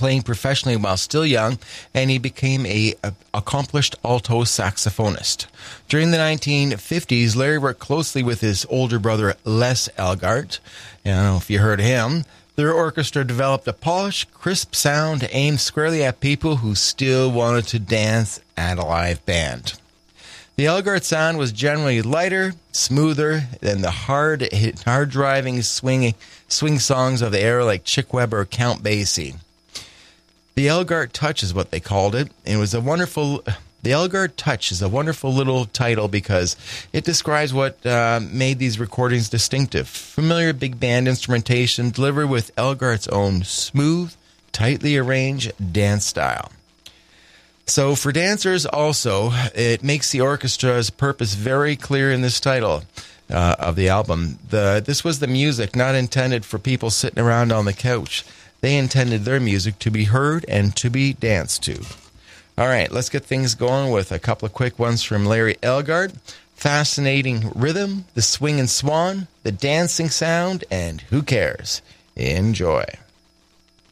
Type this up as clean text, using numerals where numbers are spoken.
playing professionally while still young, and he became an accomplished alto saxophonist. During the 1950s, Larry worked closely with his older brother, Les Elgart. I don't know if you heard of him. Their orchestra developed a polished, crisp sound aimed squarely at people who still wanted to dance at a live band. The Elgart sound was generally lighter, smoother than the hard-driving swing songs of the era like Chick Webb or Count Basie. The Elgart Touch is what they called it. It was The Elgart Touch is a wonderful little title because it describes what made these recordings distinctive. Familiar big band instrumentation delivered with Elgart's own smooth, tightly arranged dance style. So for dancers also, it makes the orchestra's purpose very clear in this title of the album. This was the music not intended for people sitting around on the couch. They intended their music to be heard and to be danced to. All right, let's get things going with a couple of quick ones from Larry Elgart. Fascinating rhythm, the swing and swan, the dancing sound, and who cares? Enjoy.